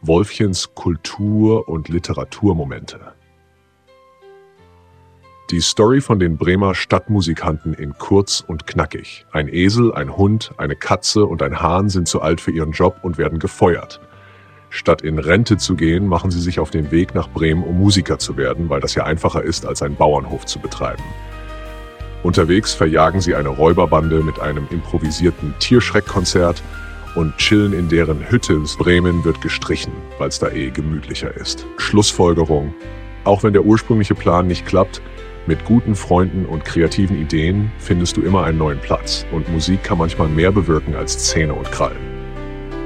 Wolfchens Kultur- und Literaturmomente. Die Story von den Bremer Stadtmusikanten in kurz und knackig. Ein Esel, ein Hund, eine Katze und ein Hahn sind zu alt für ihren Job und werden gefeuert. Statt in Rente zu gehen, machen sie sich auf den Weg nach Bremen, um Musiker zu werden, weil das ja einfacher ist, als einen Bauernhof zu betreiben. Unterwegs verjagen sie eine Räuberbande mit einem improvisierten Tierschreckkonzert und chillen in deren Hütte. Bremen wird gestrichen, weil es da gemütlicher ist. Schlussfolgerung: Auch wenn der ursprüngliche Plan nicht klappt, mit guten Freunden und kreativen Ideen findest du immer einen neuen Platz. Und Musik kann manchmal mehr bewirken als Zähne und Krallen.